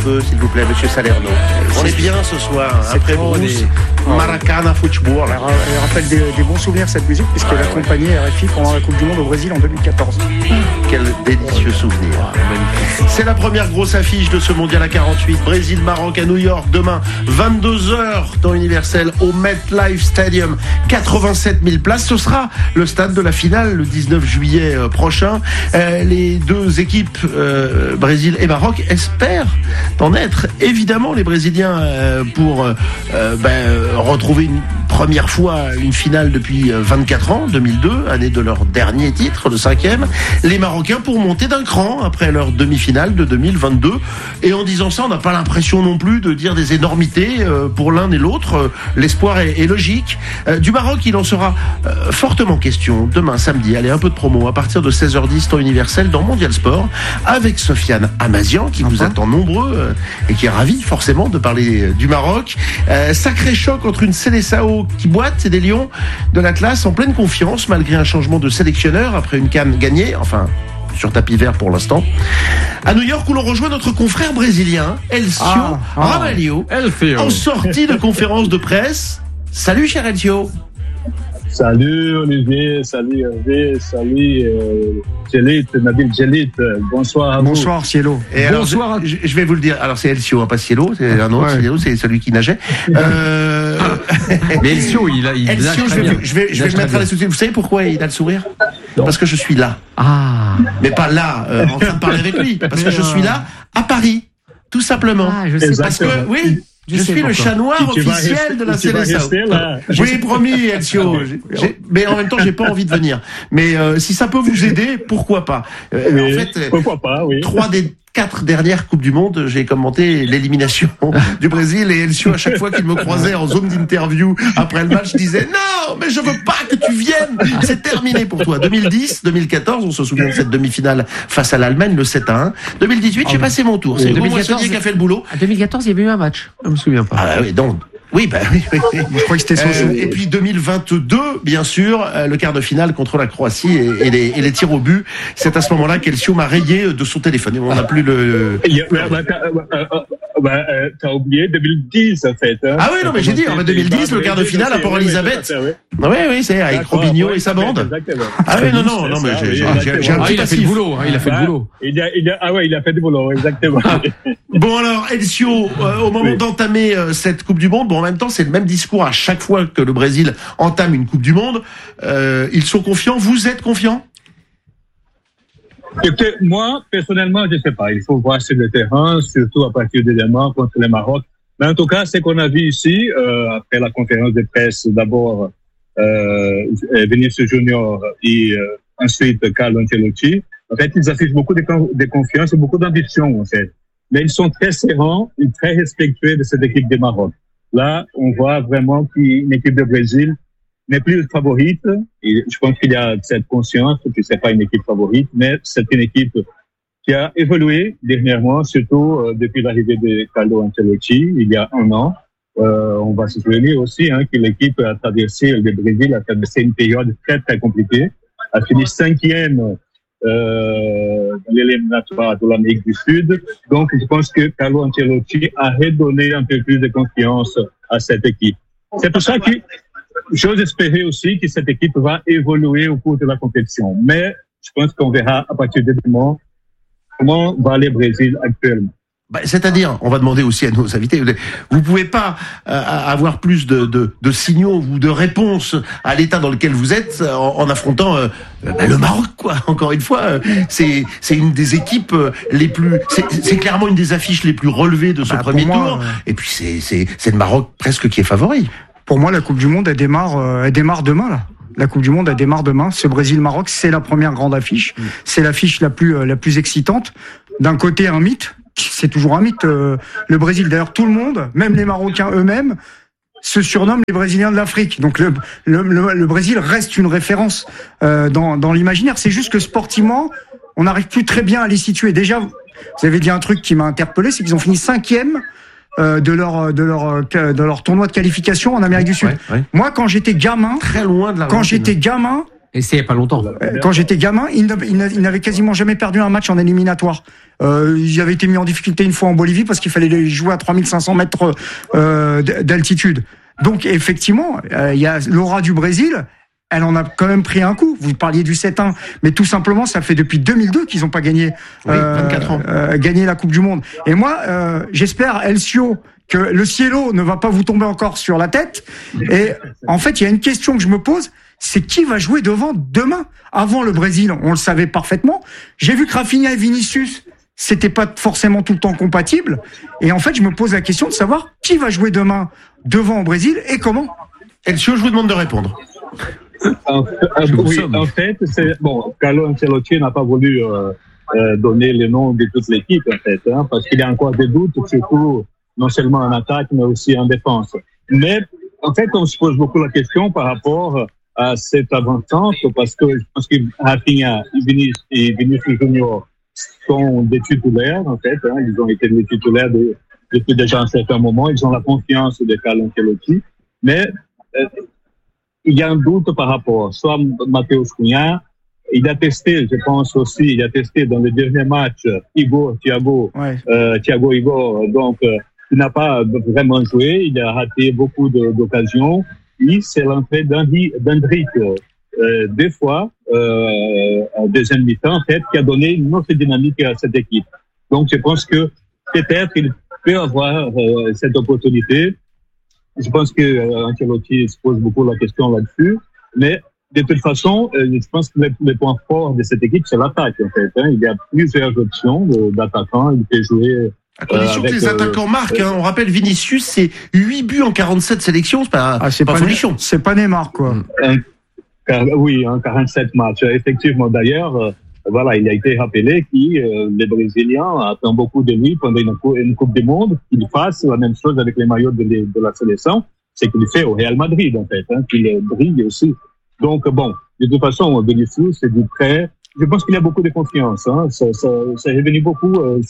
peu, s'il vous plaît, monsieur Salerno. On est bien ce soir, après Bruce, Maracana Football. Elle rappelle des bons souvenirs, cette musique, puisqu'elle accompagnait RFI pendant la Coupe du Monde au Brésil en 2014. Quel délicieux souvenir. C'est la première grosse affiche de ce mondial à 48. Brésil-Maroc à New York, demain, 22h, temps universel, au MetLife Stadium. 87 000 places. Ce sera le stade de la finale le 19 juillet prochain. Les deux équipes, Brésil et Maroc, espèrent en être évidemment les Brésiliens pour retrouver une première fois une finale depuis 24 ans, 2002, année de leur dernier titre, le 5e. Les Marocains pour monter d'un cran après leur demi-finale de 2022. Et en disant ça, on n'a pas l'impression non plus de dire des énormités pour l'un et l'autre. L'espoir est logique. Du Maroc, il en sera fortement question demain samedi. Allez, un peu de promo à partir de 16h10 temps universel dans Mondial Sport avec Sofiane Amazian qui vous attend nombreux et qui est ravi forcément de parler du Maroc. Sacré choc entre une Seleção qui boite et des Lions de l'Atlas en pleine confiance malgré un changement de sélectionneur après une CAN gagnée, enfin sur tapis vert pour l'instant. À New York où l'on rejoint notre confrère brésilien Elcio Ramalho en sortie de conférence de presse. Salut cher Elcio. Salut Olivier, salut Hervé, salut Djelit, Nabil Djelit, bonsoir à vous. Bonsoir Cielo. Et bonsoir. Alors, je vais vous le dire, alors c'est Elcio, pas Cielo, c'est un autre, Cielo, c'est celui qui nageait. Mais Elcio, il Elcio, je vais le mettre à la société. Vous savez pourquoi il a le sourire ? Parce que je suis là. Ah. Mais pas là, en train de parler avec lui, parce que je suis là, à Paris, tout simplement. Ah, je sais parce que, oui. Je suis le chat noir officiel de la Seleção. Oui, promis, Elcio. Mais en même temps, j'ai pas envie de venir. Mais si ça peut vous aider, pourquoi pas. En fait, pourquoi pas, oui. 3 des 4 dernières Coupes du Monde, j'ai commenté l'élimination du Brésil et Elcio, à chaque fois qu'il me croisait en zone d'interview après le match, disait non, mais je veux pas que tu viennes. C'est terminé pour toi. 2010, 2014, on se souvient de cette demi-finale face à l'Allemagne, le 7-1. 2018, j'ai passé mon tour. C'est Hugo Moissonnier qui a fait le boulot. En 2014, il y avait eu un match. Je me souviens pas. Ah oui, donc. Oui, oui. Je crois que c'était son et puis 2022, bien sûr, le quart de finale contre la Croatie et les tirs au but. C'est à ce moment-là qu'Elcio m'a rayé de son téléphone. Et on n'a plus le... T'as oublié 2010, en fait. Hein. Ah oui, non, mais j'ai dit, en 2010, le quart de finale à Port-Elisabeth. Oui, c'est avec Robinho et sa bande. Ah oui, non, mais j'ai un petit il a fait le boulot, il a fait le boulot. Il a fait du boulot, exactement. Bon alors, Elcio, au moment d'entamer cette Coupe du Monde, en même temps, c'est le même discours à chaque fois que le Brésil entame une Coupe du Monde. Ils sont confiants. Vous êtes confiants ? Écoutez, moi, personnellement, je sais pas. Il faut voir sur le terrain, surtout à partir de demain contre le Maroc. Mais en tout cas, ce qu'on a vu ici, après la conférence de presse, d'abord Vinicius Junior et ensuite Carlo Ancelotti, en fait, ils affichent beaucoup de confiance et beaucoup d'ambition, en fait. Mais ils sont très sereins et très respectueux de cette équipe du Maroc. Là, on voit vraiment qu'une équipe de Brésil n'est plus favorite. Et je pense qu'il y a cette conscience que c'est pas une équipe favorite, mais c'est une équipe qui a évolué dernièrement, surtout depuis l'arrivée de Carlo Ancelotti il y a 1 an. On va se souvenir aussi que l'équipe a traversé, le Brésil a traversé une période très très compliquée, a fini 5e dans l'éliminatoire de l'Amérique du Sud. Donc, je pense que Carlo Ancelotti a redonné un peu plus de confiance à cette équipe. C'est pour ça que j'ose espérer aussi que cette équipe va évoluer au cours de la compétition. Mais je pense qu'on verra à partir de demain comment va le Brésil actuellement. C'est-à-dire, on va demander aussi à nos invités, vous pouvez pas avoir plus de signaux ou de réponses à l'état dans lequel vous êtes en affrontant le Maroc, quoi. Encore une fois, c'est une des équipes les plus, c'est clairement une des affiches les plus relevées de ce premier tour. Et puis c'est le Maroc presque qui est favori. Pour moi, la Coupe du Monde, elle démarre demain, là. La Coupe du Monde, elle démarre demain. Ce Brésil-Maroc, c'est la première grande affiche. C'est l'affiche la plus excitante. D'un côté, un mythe. C'est toujours un mythe, le Brésil. D'ailleurs, tout le monde, même les Marocains eux-mêmes, se surnomment les Brésiliens de l'Afrique. Donc le Brésil reste une référence dans l'imaginaire. C'est juste que sportivement, on n'arrive plus très bien à les situer. Déjà, vous avez dit un truc qui m'a interpellé, c'est qu'ils ont fini 5e de leur tournoi de qualification en Amérique du Sud. Ouais. Moi, quand j'étais gamin, très loin de la quand j'étais gamin, Et c'est il n'y a pas longtemps. Quand j'étais gamin, il n'avait quasiment jamais perdu un match en éliminatoire. Il avait été mis en difficulté une fois en Bolivie parce qu'il fallait jouer à 3500 mètres d'altitude. Donc effectivement, il y a l'aura du Brésil. Elle en a quand même pris un coup. Vous parliez du 7-1, mais tout simplement, ça fait depuis 2002 qu'ils n'ont pas gagné, 24 ans. gagné la Coupe du Monde. Et moi, j'espère, Elcio, que le cielo ne va pas vous tomber encore sur la tête. Et en fait, il y a une question que je me pose, c'est qui va jouer devant demain? Avant le Brésil, on le savait parfaitement. J'ai vu que Rafinha et Vinicius, c'était pas forcément tout le temps compatible. Et en fait, je me pose la question de savoir qui va jouer demain devant au Brésil et comment. Elcio, je vous demande de répondre. Oui, en fait, Carlo Ancelotti n'a pas voulu donner le nom de toute l'équipe, en fait, parce qu'il y a encore des doutes, surtout non seulement en attaque, mais aussi en défense. Mais en fait, on se pose beaucoup la question par rapport à cette avant-centre, parce que je pense que Rafinha et Vinicius Junior sont des titulaires, en fait. Ils ont été des titulaires depuis déjà un certain moment. Ils ont la confiance de Carlo Ancelotti, mais il y a un doute par rapport, soit Matheus Cunha, il a testé, je pense aussi, il a testé dans les derniers matchs Thiago Igor, donc il n'a pas vraiment joué, il a raté beaucoup d'occasions, et c'est l'entrée d'Hendrick, deux fois, en deuxième mi-temps, en fait, qui a donné une autre dynamique à cette équipe. Donc je pense que peut-être il peut avoir cette opportunité. Je pense que Ancelotti se pose beaucoup la question là-dessus, mais de toute façon, je pense que le point fort de cette équipe, c'est l'attaque, en fait. Il y a plusieurs options d'attaquants. Il peut jouer à condition que les attaquants marquent. On rappelle, Vinicius, c'est 8 buts en 47 sélections. C'est pas folichon. C'est pas Neymar, quoi. Oui, en 47 matchs. Effectivement, d'ailleurs, voilà, il a été rappelé que les Brésiliens attendent beaucoup de lui pendant une Coupe du Monde, qu'il fasse la même chose avec les maillots de la sélection, c'est qu'il fait au Real Madrid, en fait, qu'il brille aussi. Donc, bon, de toute façon, Vinicius, c'est du prêt. Je pense qu'il y a beaucoup de confiance. Ça est revenu beaucoup,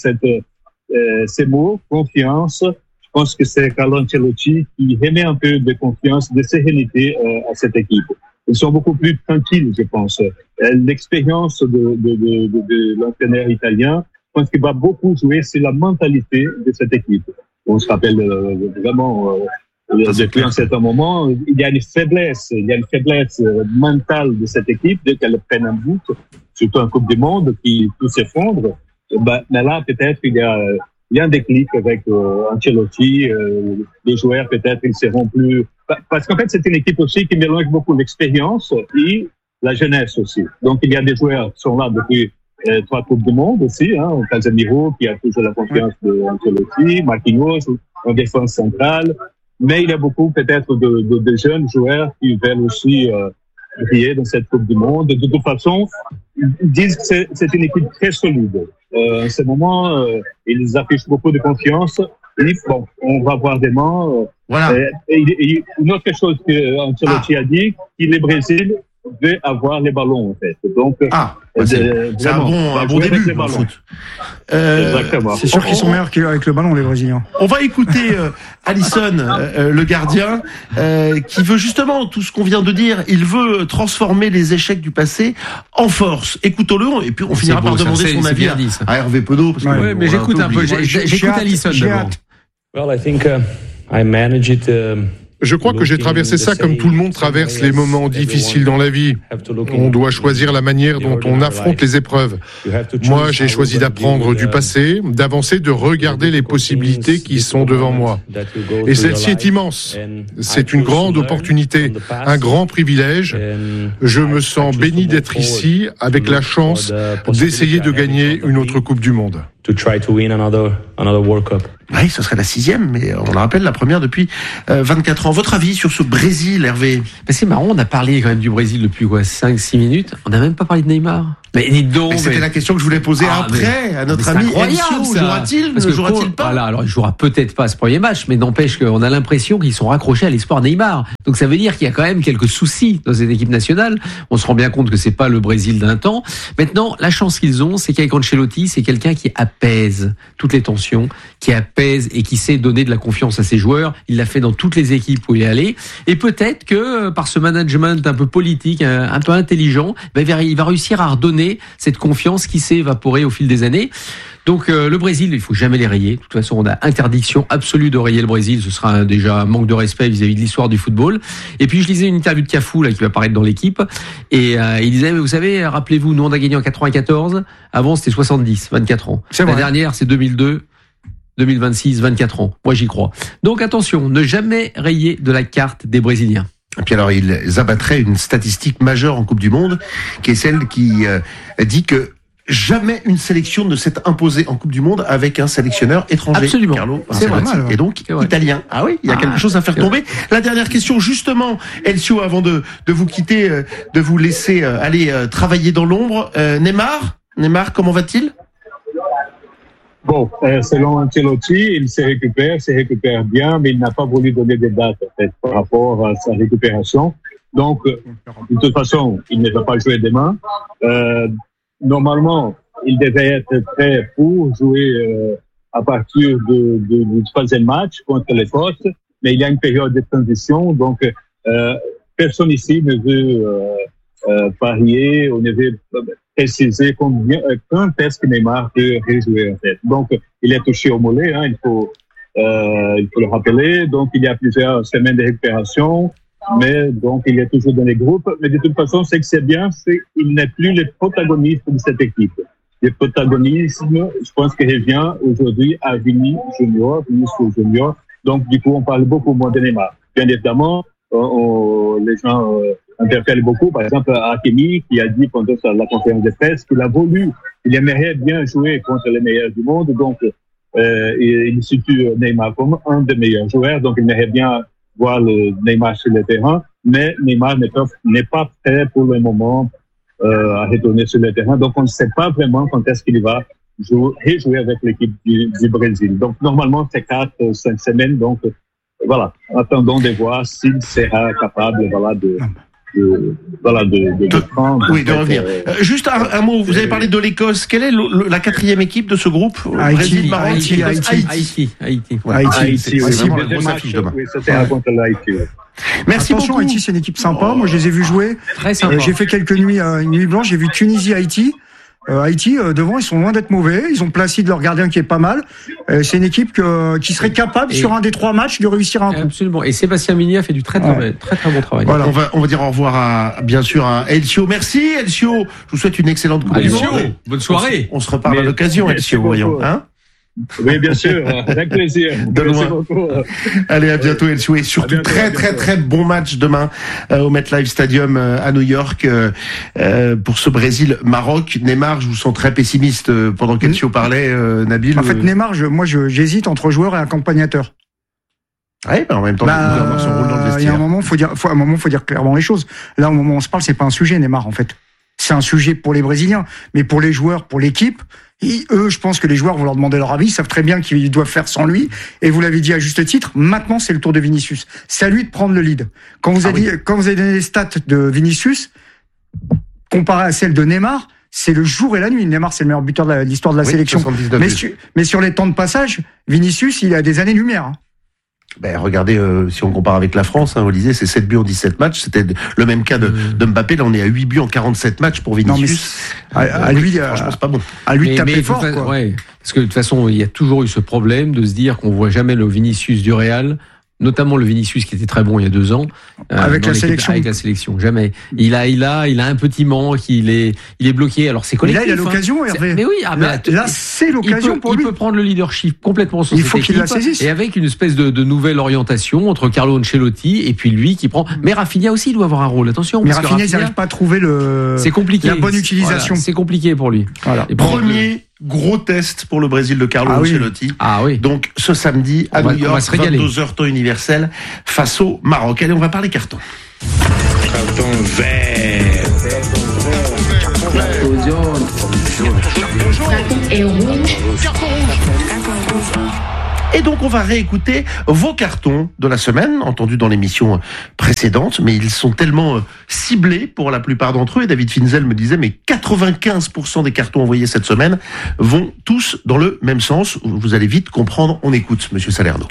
ces mots, confiance. Je pense que c'est Carlo Ancelotti qui remet un peu de confiance, de sérénité à cette équipe. Ils sont beaucoup plus tranquilles, je pense. L'expérience de l'entraîneur italien, je pense qu'il va beaucoup jouer sur la mentalité de cette équipe. On se rappelle vraiment, depuis un certain moment, il y a une faiblesse mentale de cette équipe dès qu'elle prenne un but, surtout en Coupe du Monde, qui tout s'effondre. Mais là, peut-être, il y a un déclic avec Ancelotti. Les joueurs, peut-être, ils seront plus... Parce qu'en fait, c'est une équipe aussi qui mélange beaucoup l'expérience et la jeunesse aussi. Donc, il y a des joueurs qui sont là depuis 3 Coupes du Monde aussi. Casemiro, qui a toujours la confiance d'Ancelotti, Marquinhos, en défense centrale. Mais il y a beaucoup, peut-être, de jeunes joueurs qui veulent aussi briller dans cette Coupe du Monde. De toute façon, ils disent que c'est une équipe très solide. En ce moment, ils affichent beaucoup de confiance. Et bon, on va voir demain. Voilà. Et une autre chose que Ancelotti a dit, que le Brésil veut avoir les ballons, en fait. Donc, c'est un bon début au foot. Exactement. C'est sûr qu'ils sont meilleurs qu'avec le ballon, les Brésiliens. On va écouter Alisson, le gardien, qui veut justement tout ce qu'on vient de dire. Il veut transformer les échecs du passé en force. Écoutons-le, et puis on finira par demander son avis à Hervé Penaud. Oui, mais j'écoute un peu. J'écoute Alisson d'abord. Well, I think I manage it. Je crois que j'ai traversé ça comme tout le monde traverse les moments difficiles dans la vie. On doit choisir la manière dont on affronte les épreuves. Moi, j'ai choisi d'apprendre du passé, d'avancer, de regarder les possibilités qui sont devant moi. Et celle-ci est immense. C'est une grande opportunité, un grand privilège. Je me sens béni d'être ici avec la chance d'essayer de gagner une autre Coupe du Monde. To try to win another World Cup. Oui, ce serait la 6e, mais on le rappelle, la première depuis 24 ans. Votre avis sur ce Brésil, Hervé? C'est marrant, on a parlé quand même du Brésil depuis 5-6 minutes. On n'a même pas parlé de Neymar. Mais dites donc. C'était la question que je voulais poser après à notre ami Elcio. Jouera-t-il? Ne jouera-t-il pas? Voilà, alors il jouera peut-être pas ce premier match, mais n'empêche qu'on a l'impression qu'ils sont raccrochés à l'espoir Neymar. Donc ça veut dire qu'il y a quand même quelques soucis dans cette équipe nationale. On se rend bien compte que c'est pas le Brésil d'un temps. Maintenant, la chance qu'ils ont, c'est qu'avec Ancelotti, c'est quelqu'un qui a apaise toutes les tensions, qui apaise et qui sait donner de la confiance à ses joueurs. Il l'a fait dans toutes les équipes où il est allé. Et peut-être que par ce management un peu politique, un peu intelligent, il va réussir à redonner cette confiance qui s'est évaporée au fil des années. Donc le Brésil, il faut jamais les rayer. De toute façon, on a interdiction absolue de rayer le Brésil. Ce sera déjà un manque de respect vis-à-vis de l'histoire du football. Et puis je lisais une interview de Cafu là qui va apparaître dans l'équipe, et il disait, mais vous savez, rappelez-vous, nous on a gagné en 94. Avant c'était 70, 24 ans. La dernière c'est 2002. 2026, 24 ans. Moi, j'y crois. Donc, attention, ne jamais rayer de la carte des Brésiliens. Et puis alors, ils abattraient une statistique majeure en Coupe du Monde, qui est celle qui dit que jamais une sélection ne s'est imposée en Coupe du Monde avec un sélectionneur étranger. Absolument. Carlo c'est Ancelotti, vrai. Et donc italien. Ah oui, il y a quelque chose à faire tomber. La dernière question, justement, Elcio, avant de vous quitter, de vous laisser aller travailler dans l'ombre. Neymar, comment va-t-il ? Bon, selon Ancelotti, il se récupère bien, mais il n'a pas voulu donner des dates en fait, par rapport à sa récupération. Donc, de toute façon, il ne va pas jouer demain. Normalement, il devait être prêt pour jouer à partir du troisième match contre l'Écosse, mais il y a une période de transition, donc personne ici ne veut parier, on ne veut préciser quand est-ce que Neymar peut rejouer en fait. Donc, il est touché au mollet, il faut le rappeler. Donc, il y a plusieurs semaines de récupération, mais donc il est toujours dans les groupes. Mais de toute façon, ce que c'est bien, c'est qu'il n'est plus le protagoniste de cette équipe. Le protagonisme, je pense qu'il revient aujourd'hui à Vinicius Junior. Donc, du coup, on parle beaucoup moins de Neymar. Bien évidemment, les gens interpellent beaucoup. Par exemple, Hakimi, qui a dit pendant la conférence de presse qu'il aimerait bien jouer contre les meilleurs du monde. Donc, il situe Neymar comme un des meilleurs joueurs. Donc, il aimerait bien voir le Neymar sur le terrain. Mais Neymar n'est pas prêt pour le moment à retourner sur le terrain. Donc, on ne sait pas vraiment quand est-ce qu'il va rejouer avec l'équipe du Brésil. Donc, normalement, c'est 4-5 semaines. Donc, voilà, attendons de voir s'il sera capable, de prendre. Oui, de revenir. Juste un mot, vous avez parlé de l'Écosse. Quelle est la quatrième équipe de ce groupe? Haïti. Haïti. C'est vraiment la grosse affiche demain. Oui, c'était contre l'Haïti. Merci beaucoup. Haïti, c'est une équipe sympa. Moi, je les ai vus jouer. Très sympa. J'ai fait quelques nuits, une nuit blanche. J'ai vu Tunisie-Haïti. Haïti, devant, ils sont loin d'être mauvais. Ils ont Placide, leur gardien, qui est pas mal. C'est une équipe qui serait capable, sur un des 3 matchs, de réussir un coup. Absolument. Et Sébastien Migny a fait du très bon travail. Voilà. On va dire au revoir bien sûr à Elcio. Merci Elcio. Je vous souhaite une excellente Coupe du Monde. Bonne soirée. On se reparle à l'occasion, Elcio, voyons. Oui, bien sûr, avec plaisir. De loin. Allez, à bientôt, Elcio. Et surtout, très bon match demain au MetLife Stadium à New York pour ce Brésil-Maroc. Neymar, je vous sens très pessimiste pendant qu'Elcio parlait, Nabil. En fait, Neymar, j'hésite entre joueur et accompagnateur. Ouais, en même temps, il doit avoir son rôle dans le vestiaire. Il y a un moment, faut dire clairement les choses. Là, au moment où on se parle, c'est pas un sujet, Neymar, en fait. C'est un sujet pour les Brésiliens, mais pour les joueurs, pour l'équipe, eux, je pense que les joueurs vont leur demander leur avis, ils savent très bien qu'ils doivent faire sans lui, et vous l'avez dit à juste titre, maintenant c'est le tour de Vinicius. C'est à lui de prendre le lead. Quand vous avez donné les stats de Vinicius, comparé à celles de Neymar, c'est le jour et la nuit. Neymar, c'est le meilleur buteur de l'histoire de la sélection. Mais sur les temps de passage, Vinicius, il a des années-lumière. Regardez, si on compare avec la France, Olysée, c'est 7 buts en 17 matchs. C'était le même cas de Mbappé. Là, on est à 8 buts en 47 matchs pour Vinicius. Non, mais à lui, franchement, c'est pas bon. À lui de taper fort, quoi. Ouais, parce que de toute façon, il y a toujours eu ce problème de se dire qu'on voit jamais le Vinicius du Real, notamment le Vinicius qui était très bon il y a 2 ans avec la sélection. Jamais. Il a un petit manque, il est bloqué. Alors c'est collectif. Mais là, il a l'occasion, Hervé. Mais oui, là c'est l'occasion pour lui. Il peut prendre le leadership complètement sur cette équipe. Il faut qu'il la saisisse. Et avec une espèce de nouvelle orientation entre Carlo Ancelotti et puis lui qui prend. Mais Rafinha aussi doit avoir un rôle. Attention. Mais Rafinha, ils n'arrivent pas à trouver c'est compliqué. La bonne utilisation. Voilà, c'est compliqué pour lui. Voilà. Premier gros test pour le Brésil de Carlo Ancelotti. Oui. Donc ce samedi à New York, 22h temps universel, face au Maroc. Allez, on va parler carton. Carton vert. Carton jaune. Carton rouge. Carton rouge. Et donc on va réécouter vos cartons de la semaine, entendus dans l'émission précédente, mais ils sont tellement ciblés pour la plupart d'entre eux, et David Finzel me disait, mais 95% des cartons envoyés cette semaine vont tous dans le même sens. Vous allez vite comprendre, on écoute, Monsieur Salerno.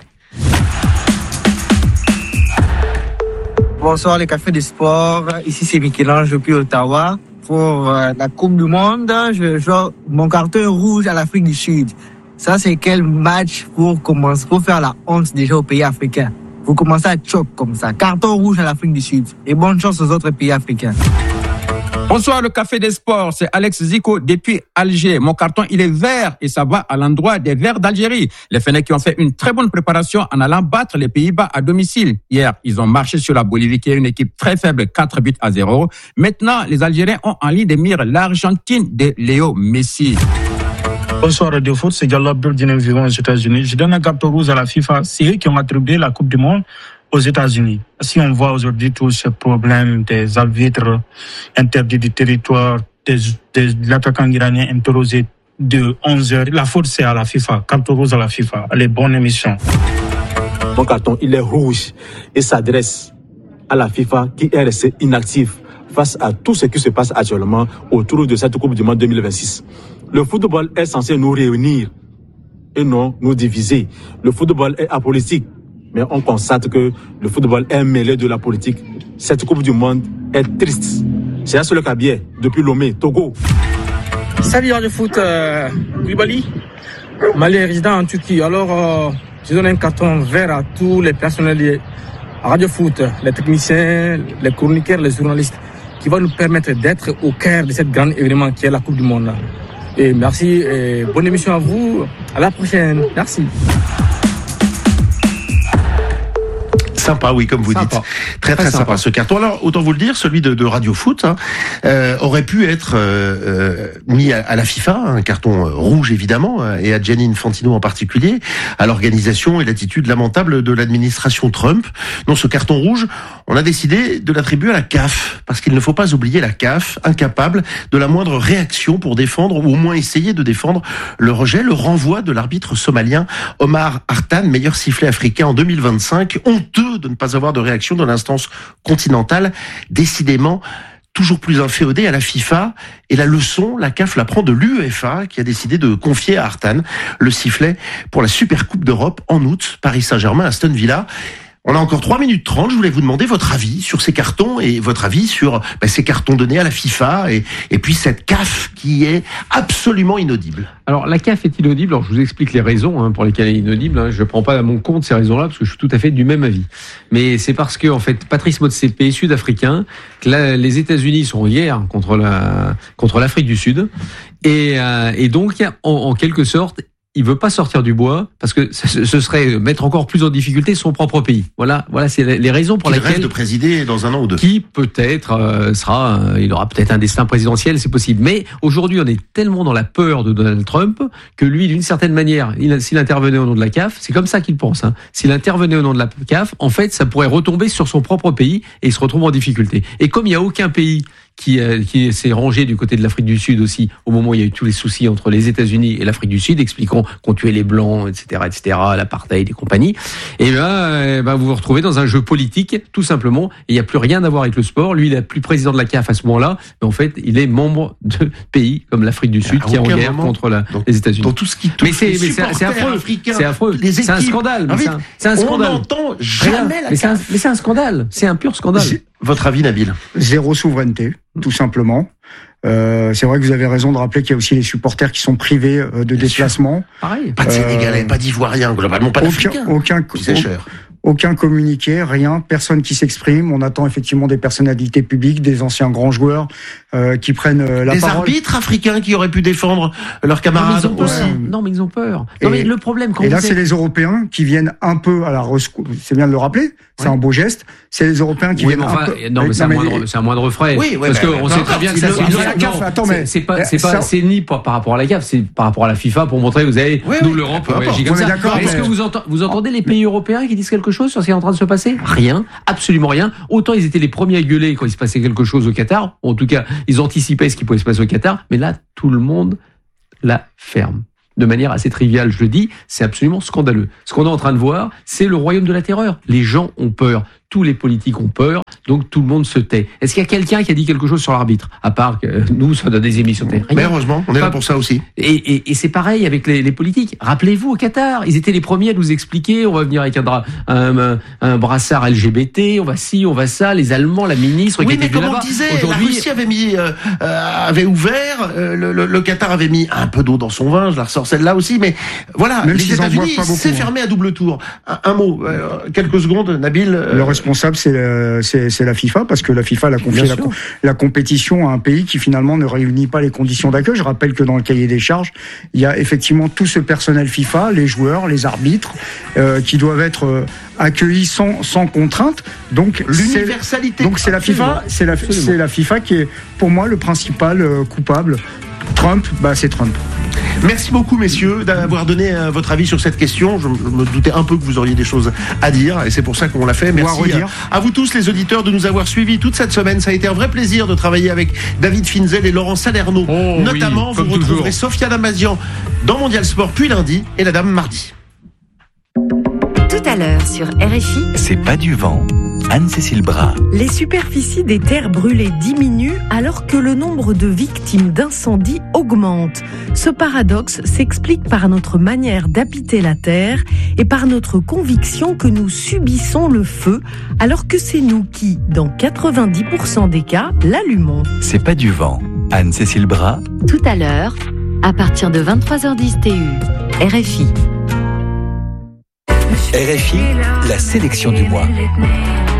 Bonsoir les cafés des sports, ici c'est Michel-Ange depuis Ottawa. Pour la Coupe du Monde, je joue mon carton rouge à l'Afrique du Sud. Ça, c'est quel match pour commencer, pour faire la honte déjà aux pays africains. Vous commencez à choc comme ça. Carton rouge à l'Afrique du Sud. Et bonne chance aux autres pays africains. Bonsoir, le Café des Sports. C'est Alex Zico depuis Alger. Mon carton, il est vert et ça va à l'endroit des Verts d'Algérie. Les Fennecs qui ont fait une très bonne préparation en allant battre les Pays-Bas à domicile. Hier, ils ont marché sur la Bolivie qui est une équipe très faible, 4-0. Maintenant, les Algériens ont en ligne de mire l'Argentine de Léo Messi. Bonsoir Radio Foot, c'est Diallo Abdul Dinem vivant aux États-Unis. Je donne un carton rouge à la FIFA. C'est eux qui ont attribué la Coupe du Monde aux États-Unis. Si on voit aujourd'hui tous ces problèmes des arbitres interdits du territoire, des l'attaquant iranien interrogé de 11 heures, la faute c'est à la FIFA. Carton rouge à la FIFA. Allez, bonne émission. Mon carton, il est rouge et s'adresse à la FIFA qui est restée inactive face à tout ce qui se passe actuellement autour de cette Coupe du Monde 2026. Le football est censé nous réunir et non nous diviser. Le football est apolitique, mais on constate que le football est mêlé de la politique. Cette Coupe du Monde est triste. C'est un seul cabier depuis Lomé, Togo. Salut Radio Foot, Koulibaly, Mali résident en Turquie. Alors, je donne un carton vert à tous les personnels de Radio Foot, les techniciens, les chroniqueurs, les journalistes, qui vont nous permettre d'être au cœur de cette grande événement qui est la Coupe du Monde. Et merci et bonne émission à vous. À la prochaine. Merci. Sympa, oui, comme vous dites. Très sympa ce carton. Alors, autant vous le dire, celui de Radio Foot aurait pu être mis à la FIFA, un carton rouge évidemment, et à Gianni Infantino en particulier, à l'organisation et l'attitude lamentable de l'administration Trump. Non, ce carton rouge, on a décidé de l'attribuer à la CAF, parce qu'il ne faut pas oublier la CAF, incapable de la moindre réaction pour défendre, ou au moins essayer de défendre, le rejet, le renvoi de l'arbitre somalien Omar Hartan, meilleur sifflet africain en 2025, honteux de ne pas avoir de réaction de l'instance continentale, décidément toujours plus inféodée à la FIFA. Et la leçon, la CAF la prend de l'UEFA, qui a décidé de confier à Hartan le sifflet pour la Super Coupe d'Europe en août, Paris Saint-Germain, Aston Villa. On a encore 3 minutes 30, je voulais vous demander votre avis sur ces cartons et votre avis sur ces cartons donnés à la FIFA et puis cette CAF qui est absolument inaudible. Alors la CAF est inaudible, alors je vous explique les raisons pour lesquelles elle est inaudible, je ne prends pas à mon compte ces raisons-là parce que je suis tout à fait du même avis. Mais c'est parce que en fait Patrice Motsepe est sud-africain, que les États-Unis sont en guerre contre l'Afrique du Sud et donc en quelque sorte il veut pas sortir du bois parce que ce serait mettre encore plus en difficulté son propre pays. Voilà, c'est les raisons pour lesquelles il rêve de présider dans un an ou deux. Qui peut-être il aura peut-être un destin présidentiel, c'est possible. Mais aujourd'hui, on est tellement dans la peur de Donald Trump que lui, d'une certaine manière, s'il intervenait au nom de la CAF, c'est comme ça qu'il pense. S'il intervenait au nom de la CAF, en fait, ça pourrait retomber sur son propre pays et il se retrouve en difficulté. Et comme il n'y a aucun pays qui s'est rangé du côté de l'Afrique du Sud aussi, au moment où il y a eu tous les soucis entre les États-Unis et l'Afrique du Sud, expliquant qu'on tuait les Blancs, etc., l'apartheid et compagnie. Et là, vous vous retrouvez dans un jeu politique, tout simplement. Et il n'y a plus rien à voir avec le sport. Lui, il n'est plus président de la CAF à ce moment-là, mais en fait, il est membre de pays comme l'Afrique du Sud qui est en guerre contre les États-Unis. Dans tout ce qui touche c'est affreux. C'est affreux. C'est un scandale. C'est un scandale. On n'entend jamais la CAF. Mais c'est un scandale. C'est un pur scandale. Votre avis, Nabil? Zéro souveraineté, tout simplement. C'est vrai que vous avez raison de rappeler qu'il y a aussi les supporters qui sont privés de déplacement. Pareil. Pas de Sénégalais, pas d'Ivoiriens, globalement pas d'Africains. Aucun communiqué, rien, personne qui s'exprime. On attend effectivement des personnalités publiques, des anciens grands joueurs qui prennent la parole. Des arbitres africains qui auraient pu défendre leurs camarades aussi. Non, mais ils ont peur. Non, mais le problème et là, c'est les Européens qui viennent un peu à la rescousse. C'est bien de le rappeler. C'est un beau geste. C'est les Européens qui viennent un peu. Non, mais c'est un moindre frais. Oui, parce qu'on sait très bien que c'est ni par rapport à la CAF, c'est par rapport à la FIFA pour montrer, vous avez, nous l'Europe, on agit comme ça. Est-ce que vous entendez les pays européens qui disent quelque chose sur ce qui est en train de se passer? Rien, absolument rien. Autant ils étaient les premiers à gueuler quand il se passait quelque chose au Qatar. En tout cas, ils anticipaient ce qui pouvait se passer au Qatar. Mais là, tout le monde la ferme. de manière assez triviale, je le dis, c'est absolument scandaleux. Ce qu'on est en train de voir, c'est le royaume de la terreur. Les gens ont peur. Tous les politiques ont peur, donc tout le monde se tait. Est-ce qu'il y a quelqu'un qui a dit quelque chose sur l'arbitre? À part que nous, ça donne des émissions télé. Mais heureusement, on est là pour ça aussi. Et c'est pareil avec les politiques. Rappelez-vous, au Qatar, ils étaient les premiers à nous expliquer, on va venir avec un brassard LGBT, on va ci, on va ça, les Allemands, la ministre qui était là-bas. Oui, mais comme on le disait, la Russie avait ouvert, le Qatar avait mis un peu d'eau dans son vin, je la ressors celle-là aussi, mais voilà, même les États-Unis, c'est fermé à double tour. Un mot, quelques secondes, Nabil. Le responsable, c'est la FIFA, parce que la FIFA a confié la compétition à un pays qui finalement ne réunit pas les conditions d'accueil. Je rappelle que dans le cahier des charges, il y a effectivement tout ce personnel FIFA, les joueurs, les arbitres, qui doivent être accueillis sans contrainte. Donc l'universalité. Donc c'est la FIFA, c'est la FIFA qui est pour moi le principal coupable. Trump, c'est Trump. Merci beaucoup, messieurs, d'avoir donné votre avis sur cette question. Je me doutais un peu que vous auriez des choses à dire, et c'est pour ça qu'on l'a fait. Merci à vous tous, les auditeurs, de nous avoir suivis toute cette semaine. Ça a été un vrai plaisir de travailler avec David Finzel et Laurent Salerno. Notamment, vous retrouverez Sophia Damazian dans Mondial Sport, puis lundi, et la Dame mardi. Tout à l'heure sur RFI. C'est pas du vent. Anne-Cécile Bras. Les superficies des terres brûlées diminuent alors que le nombre de victimes d'incendies augmente. Ce paradoxe s'explique par notre manière d'habiter la terre et par notre conviction que nous subissons le feu alors que c'est nous qui, dans 90% des cas, l'allumons. C'est pas du vent. Anne-Cécile Bras. Tout à l'heure, à partir de 23h10 TU, RFI. RFI, la sélection du mois.